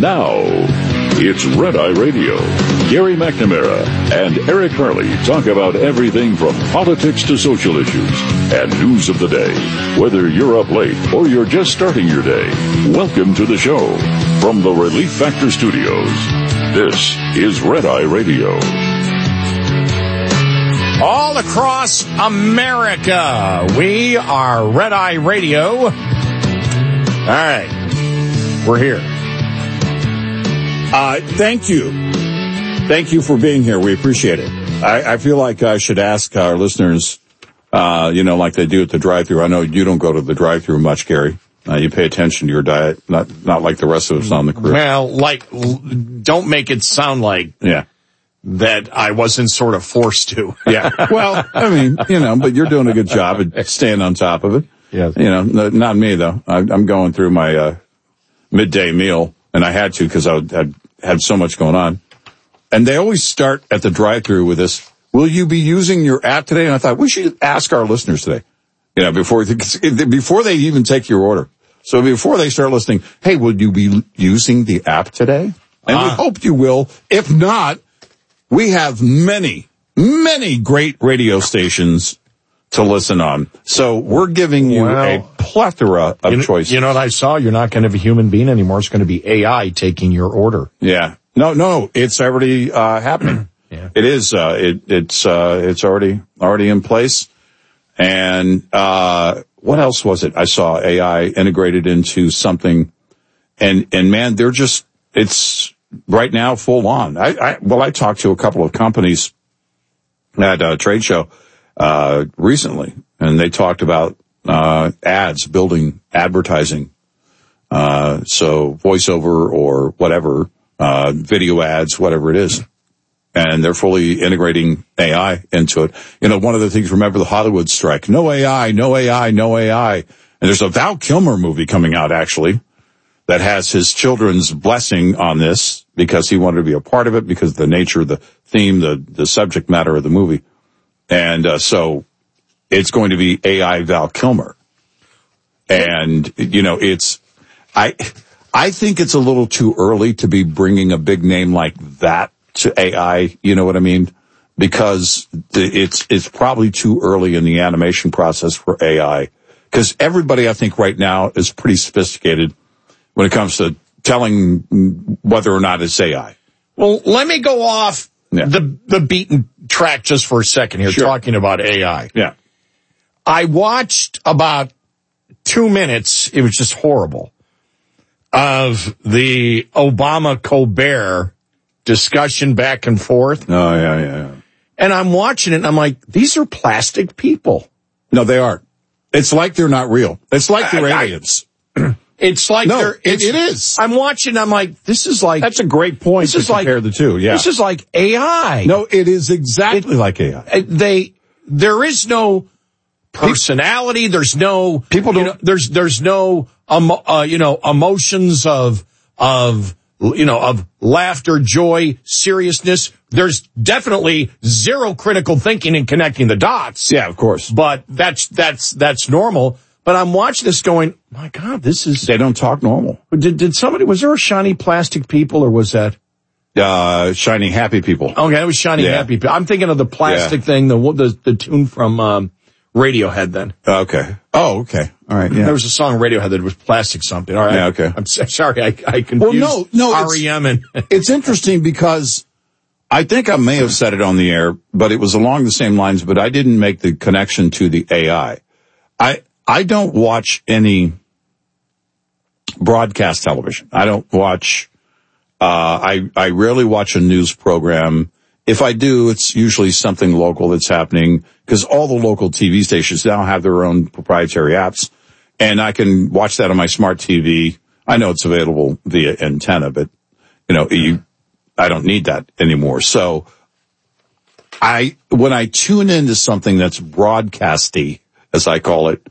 Now, it's Red Eye Radio. Gary McNamara and Eric Harley talk about everything from politics to social issues and news of the day. Whether you're up late or you're just starting your day, welcome to the show. From the Relief Factor Studios, this is Red Eye Radio. All across America, we are Red Eye Radio. All right, we're here. Thank you. Thank you for being here. We appreciate it. I feel like I should ask our listeners, like they do at the drive-thru. I know you don't go to the drive-thru much, Gary. You pay attention to your diet, not like the rest of us on the crew. Well, don't make it sound like that I wasn't sort of forced to. Yeah. Well, I mean, but you're doing a good job at staying on top of it. Yes. Not me, though. I'm going through my midday meal, and I had to because I had so much going on. And they always start at the drive-thru with this, will you be using your app today? And I thought, we should ask our listeners today, before they even take your order. So before they start listening, hey, will you be using the app today? And we hope you will. If not, we have many, many great radio stations to listen on. So we're giving you a plethora of choices. You know what I saw? You're not going to be a human being anymore. It's going to be AI taking your order. Yeah. No, it's already happening. Yeah. It is. It's already in place. And what else was it? I saw AI integrated into something, and man, it's right now full on. I talked to a couple of companies at a trade show recently, and they talked about ads, building advertising, so voiceover or whatever, video ads, whatever it is. And they're fully integrating AI into it. One of the things, remember the Hollywood strike, no AI, no AI, no AI. And there's a Val Kilmer movie coming out, actually, that has his children's blessing on this because he wanted to be a part of it because of the nature, the theme, the subject matter of the movie. And so it's going to be AI Val Kilmer. And, I think it's a little too early to be bringing a big name like that to AI, you know what I mean? Because it's probably too early in the animation process for AI. Because everybody, I think, right now is pretty sophisticated when it comes to telling whether or not it's AI. Well, let me go off the beaten track just for a second here, talking about AI. Yeah. I watched about 2 minutes, it was just horrible, of the Obama-Colbert discussion back and forth. Oh, yeah. And I'm watching it, and I'm like, these are plastic people. No, they are. It's like they're not real. It's like they're aliens. It's like it is. I'm watching, I'm like, this is like... That's a great point to compare the two, yeah. This is like AI. No, it is exactly like AI. There is no personality, there's no... People don't... There's no, emotions of laughter, joy, seriousness. There's definitely zero critical thinking and connecting the dots. Yeah, of course. But that's normal. But I'm watching this going, my God, this is... They don't talk normal. Did somebody... Was there a shiny plastic people, or was that... Shiny happy people. Okay, it was shiny happy people. I'm thinking of the plastic thing, the tune from Radiohead then. Okay. Oh, okay. All right, yeah. There was a song Radiohead that was plastic something. All right. Yeah, okay. I'm sorry, I confused REM and... It's interesting because I think I may have said it on the air, but it was along the same lines, but I didn't make the connection to the AI. I don't watch any broadcast television. I don't watch, I rarely watch a news program. If I do, it's usually something local that's happening, because all the local TV stations now have their own proprietary apps, and I can watch that on my smart TV. I know it's available via antenna, but, I don't need that anymore. So when I tune into something that's broadcasty, as I call it,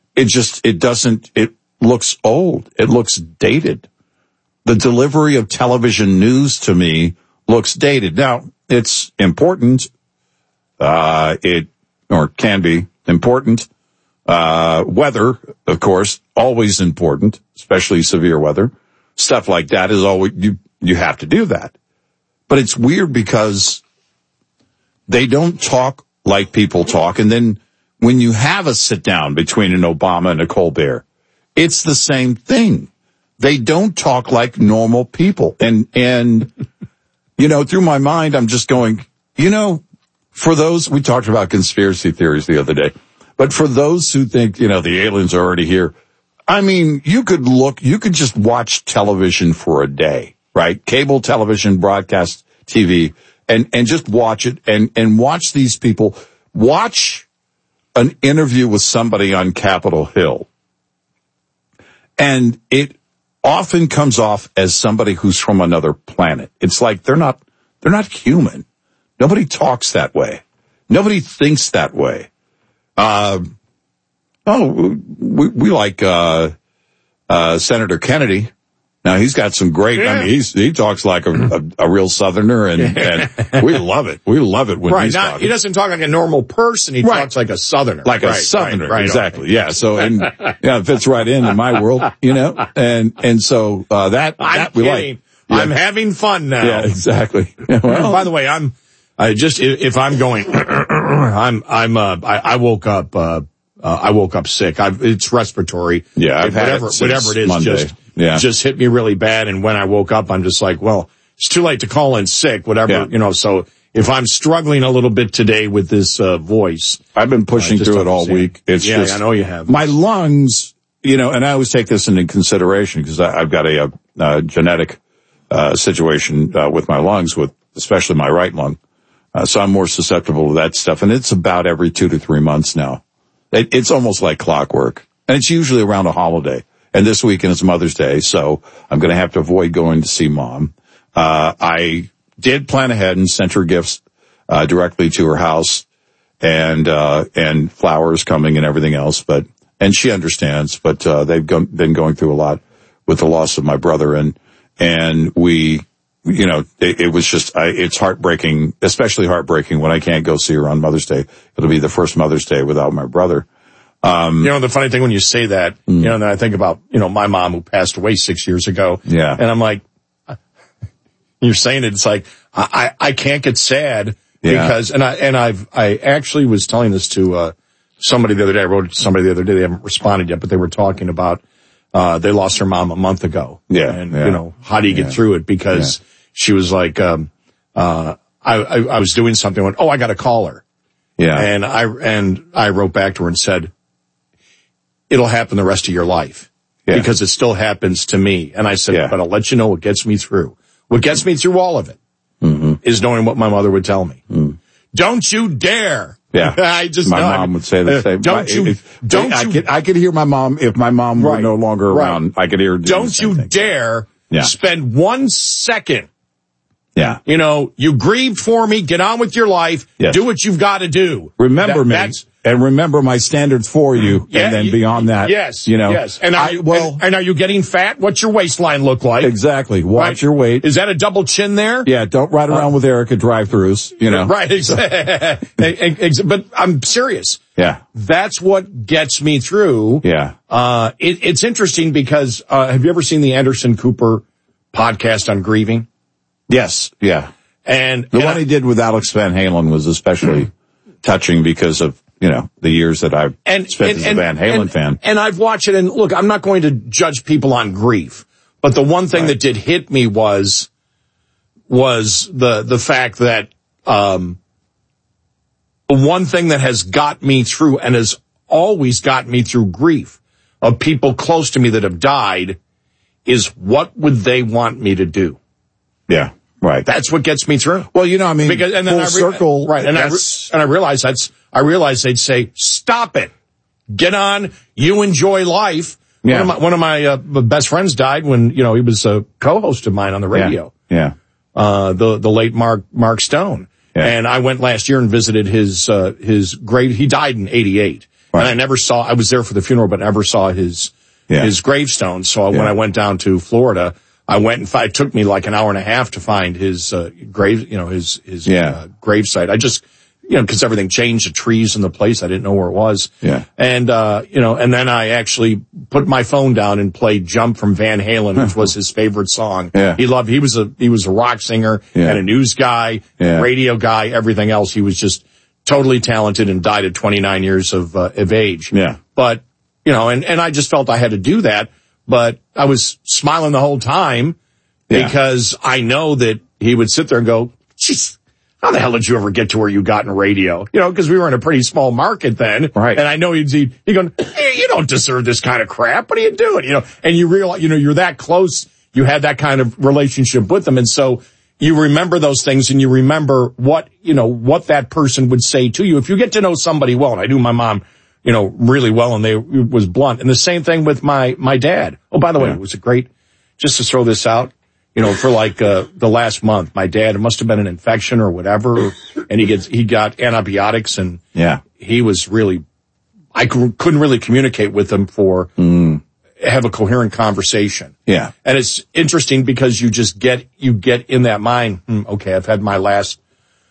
it looks old. It looks dated. The delivery of television news to me looks dated. Now, it's important. It can be important. Weather, of course, always important, especially severe weather. stuff like that is always, you have to do that. But it's weird because they don't talk like people talk. And then when you have a sit down between an Obama and a Colbert, it's the same thing. They don't talk like normal people. And, you know, through my mind, I'm just going, you know, for those, we talked about conspiracy theories the other day, but for those who think, you know, the aliens are already here, I mean, you could just watch television for a day, right? Cable television, broadcast TV, and just watch it and watch these people. Watch an interview with somebody on Capitol Hill. And it often comes off as somebody who's from another planet. It's like they're not human. Nobody talks that way. Nobody thinks that way. We like Senator Kennedy. Now he's got some great. Yeah. I mean, he talks like a real Southerner, and we love it. We love it when he's talking. He doesn't talk like a normal person. He talks like a Southerner, like a Southerner, exactly. Yeah. So it fits right into my world, you know. And so that we like. Yeah. I'm having fun now. Yeah, exactly. Well, by the way, if I'm going, I woke up sick. It's respiratory. Yeah, I've had whatever it is, Monday. Just hit me really bad. And when I woke up, I'm just like, well, it's too late to call in sick, whatever, you know, so if I'm struggling a little bit today with this, voice. I've been pushing through it all week. It's just, I know you have. My lungs, you know, and I always take this into consideration because I've got a genetic, situation, with my lungs, with especially my right lung. So I'm more susceptible to that stuff. And it's about every 2 to 3 months now. It's almost like clockwork. And it's usually around a holiday. And this weekend is Mother's Day, so I'm going to have to avoid going to see Mom. I did plan ahead and sent her gifts, directly to her house and flowers coming and everything else. And she understands, but, they've been going through a lot with the loss of my brother. And we, you know, it was just, it's heartbreaking, especially heartbreaking when I can't go see her on Mother's Day. It'll be the first Mother's Day without my brother. You know, the funny thing when you say that, you know, then I think about, you know, my mom who passed away 6 years ago. Yeah. And I'm like, you're saying it, it's like, I can't get sad because, I actually was telling this to, somebody the other day. I wrote it to somebody the other day. They haven't responded yet, but they were talking about, they lost their mom a month ago. Yeah. And, you know, how do you get through it? Because she was like, I was doing something, went, I got to call her. Yeah. And I wrote back to her and said, it'll happen the rest of your life because it still happens to me. And I said, but I'll let you know what gets me through. What gets me through all of it is knowing what my mother would tell me. Don't you dare. Yeah. My mom would say the same. I could hear my mom, if my mom were no longer around, I could hear her doing the same thing. Dare spend 1 second. Yeah. You know, you grieved for me, get on with your life, do what you've got to do. Remember me. And remember my standards for you, and then beyond that, you know. Yes. And are you getting fat? What's your waistline look like? Exactly. Watch your weight. Is that a double chin there? Yeah. Don't ride around with Eric at drive-thrus, you know. Right. But I'm serious. Yeah. That's what gets me through. Yeah. It's interesting because, have you ever seen the Anderson Cooper podcast on grieving? Yes. Yeah. And the one he did with Alex Van Halen was especially touching because of, you know, the years that I've spent as a Van Halen fan. And I've watched it, and look, I'm not going to judge people on grief, but the one thing that did hit me was the fact that, one thing that has got me through and has always got me through grief of people close to me that have died is what would they want me to do? Yeah. Right. That's what gets me through. Well, you know, I mean, because, and then full circle. Right. And I realized I realized they'd say, stop it. Get on. You enjoy life. Yeah. One of my best friends died when, you know, he was a co-host of mine on the radio. Yeah. The late Mark Stone. Yeah. And I went last year and visited his grave. He died in 88. Right. And I was there for the funeral, but never saw his gravestone. So when I went down to Florida, I went and it took me like an hour and a half to find his gravesite. because everything changed, the trees in the place, I didn't know where it was. Yeah. And, and then I actually put my phone down and played Jump from Van Halen, which was his favorite song. Yeah. He was a rock singer and a news guy, radio guy, everything else. He was just totally talented and died at 29 years of age. Yeah. But, and I just felt I had to do that, but I was smiling the whole time because I know that he would sit there and go, "Jeez, how the hell did you ever get to where you got in radio?" Because we were in a pretty small market then. Right. And I know he'd go, "Hey, you don't deserve this kind of crap. What are you doing?" And you realize, you're that close. You had that kind of relationship with them. And so you remember those things and you remember what that person would say to you. If you get to know somebody well, and I knew my mom, really well, and it was blunt. And the same thing with my dad. Oh, by the way, it was just to throw this out. For the last month, my dad, it must have been an infection or whatever, and he got antibiotics, and he was really, I couldn't really communicate with him have a coherent conversation. Yeah. And it's interesting because you get in that mind, okay, I've had my last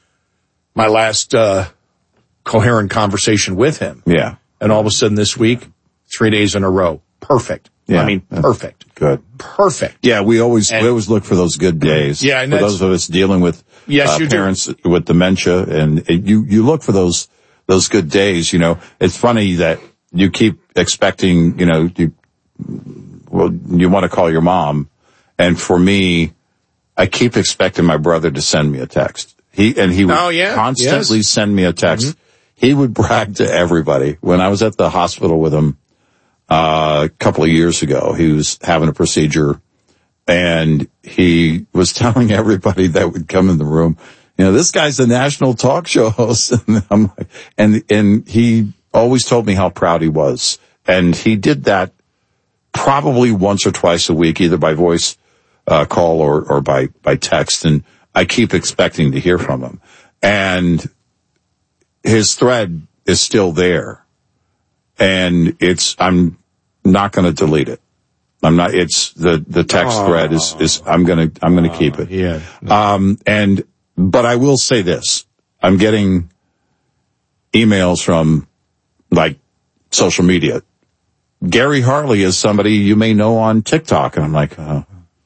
coherent conversation with him. Yeah. And all of a sudden this week, 3 days in a row, perfect. Yeah. I mean, perfect. Good. Perfect. Yeah, we always look for those good days. Yeah, and for those of us dealing with parents with dementia, and you look for those good days. It's funny that you keep expecting. You want to call your mom, and for me, I keep expecting my brother to send me a text. He would constantly send me a text. Mm-hmm. He would brag to everybody. When I was at the hospital with him a couple of years ago, he was having a procedure, and he was telling everybody that would come in the room, this guy's a national talk show host. And I'm like, and he always told me how proud he was. And he did that probably once or twice a week, either by voice call or by text. And I keep expecting to hear from him. And his thread is still there. And I'm not going to delete it. It's the text thread is I'm going to keep it. Yeah. But I will say this. I'm getting emails from social media. Gary Harley is somebody you may know on TikTok. And I'm like, and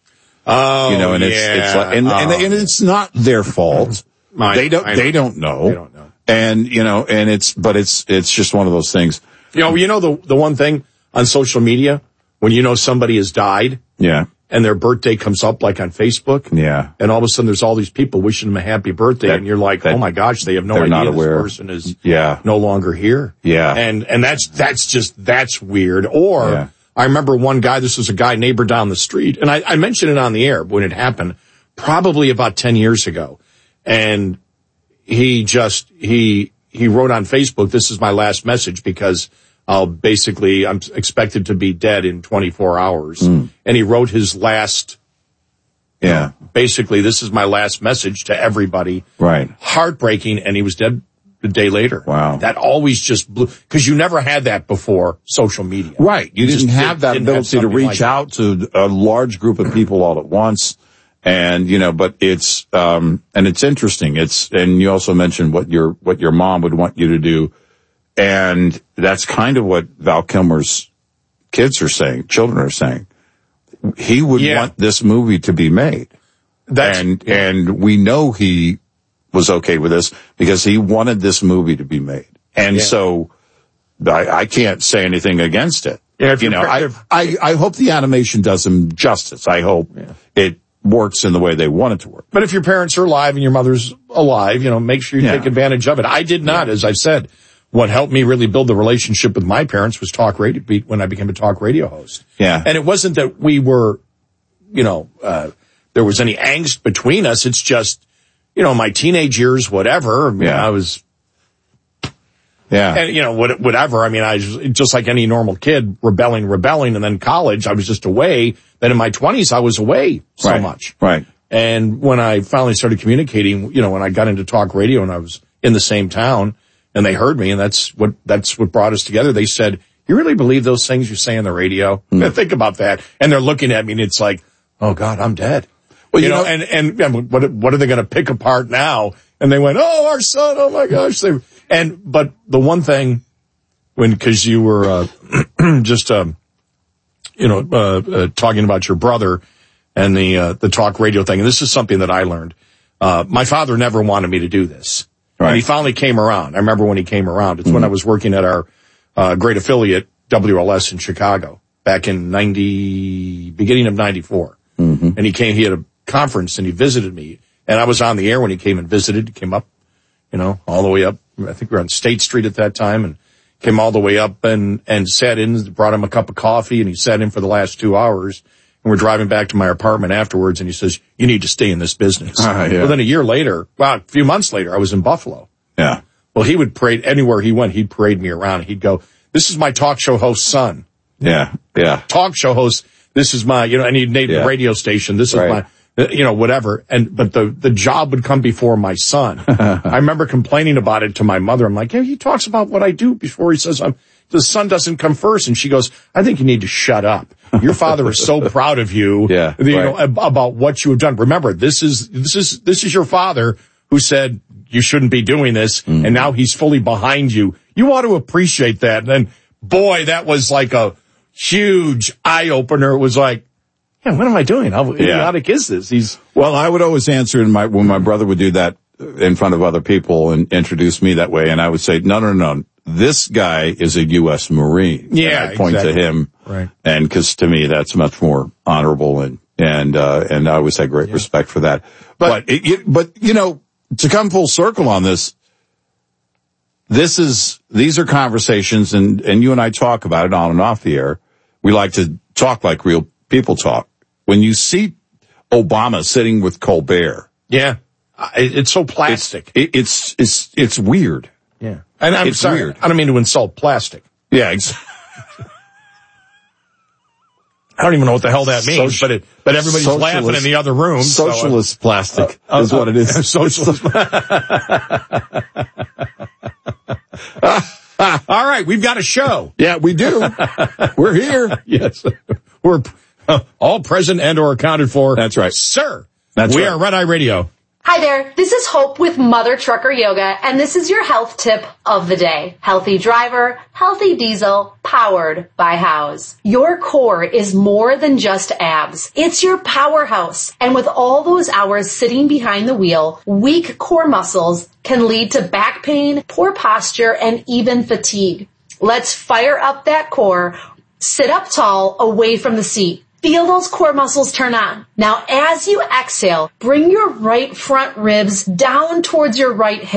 it's not their fault. They don't know. They don't know. And, it's just one of those things. The one thing on social media, when somebody has died. Yeah. And their birthday comes up on Facebook. Yeah. And all of a sudden there's all these people wishing them a happy birthday. And you're like, oh my gosh, they have no idea this person is no longer here. Yeah. And that's weird. Or I remember one guy, this was a guy neighbor down the street. And I mentioned it on the air when it happened, probably about 10 years ago. And he wrote on Facebook, "This is my last message because I'm expected to be dead in 24 hours. And he wrote his last, basically, "This is my last message to everybody." Right. Heartbreaking. And he was dead a day later. Wow. That always just blew, because you never had that before social media. Right. You didn't have that ability to reach out to a large group of people all at once. And, but it's, and it's interesting. And you also mentioned what your mom would want you to do. And that's kind of what Val Kilmer's children are saying. He would want this movie to be made. And we know he was okay with this because he wanted this movie to be made. And so I can't say anything against it. Yeah, I hope the animation does him justice. I hope it works in the way they want it to work. But if your parents are alive and your mother's alive, make sure you take advantage of it. I did not, as I said. What helped me really build the relationship with my parents was talk radio, when I became a talk radio host. Yeah. And it wasn't that we were, there was any angst between us. It's just, my teenage years, whatever. I was, and, whatever. I mean, I was just like any normal kid, rebelling. And then college, I was just away. Then in my 20s, I was away so much. Right. And when I finally started communicating, when I got into talk radio and I was in the same town, and they heard me, and that's what brought us together. They said, "You really believe those things you say on the radio?" Think about that. And they're looking at me, and it's like, oh God, I'm dead. Well, and what are they going to pick apart now? And they went, oh, our son, oh my gosh. But the one thing, because you were just, talking about your brother and the talk radio thing, and this is something that I learned. My father never wanted me to do this. Right. And he finally came around. I remember when he came around. It's when I was working at our great affiliate, WLS in Chicago, back in beginning of 94. Mm-hmm. And he had a conference and he visited me. And I was on the air when he came and visited. He came up, all the way up. I think we were on State Street at that time, and came all the way up and sat in, brought him a cup of coffee, and he sat in for the last 2 hours. And we're driving back to my apartment afterwards, and he says, you need to stay in this business. Yeah. Well, then a few months later, I was in Buffalo. Yeah. Well, he would parade anywhere he went. He'd parade me around. He'd go, this is my talk show host son. Yeah. Yeah. Talk show host. This is my, and he'd name the radio station. This is my, whatever. But the job would come before my son. I remember complaining about it to my mother. I'm like, he talks about what I do before he says the son doesn't come first. And she goes, I think you need to shut up. Your father is so proud of you, about what you have done. Remember, this is your father who said you shouldn't be doing this. Mm-hmm. And now he's fully behind you. You ought to appreciate that. And boy, that was like a huge eye opener. It was like, yeah, what am I doing? How idiotic is this? Well, I would always answer when my brother would do that in front of other people and introduce me that way. And I would say, no. This guy is a U.S. Marine. Yeah. And I point to him. Right. And cause to me, that's much more honorable and I always had great respect for that. But to come full circle on this, these are conversations and you and I talk about it on and off the air. We like to talk like real people talk. When you see Obama sitting with Colbert. Yeah. It's so plastic. It's weird. Yeah. And I'm sorry. Weird. I don't mean to insult plastic. Yeah. I don't even know what the hell that means, but everybody's laughing in the other room. Socialist plastic is what it is. Socialist. All right. We've got a show. Yeah, we do. We're here. Yes. We're all present and or accounted for. That's right. Sir. We are Red Eye Radio. Hi there, this is Hope with Mother Trucker Yoga, and this is your health tip of the day. Healthy driver, healthy diesel, powered by House. Your core is more than just abs. It's your powerhouse. And with all those hours sitting behind the wheel, weak core muscles can lead to back pain, poor posture, and even fatigue. Let's fire up that core. Sit up tall, away from the seat. Feel those core muscles turn on. Now, as you exhale, bring your right front ribs down towards your right hip.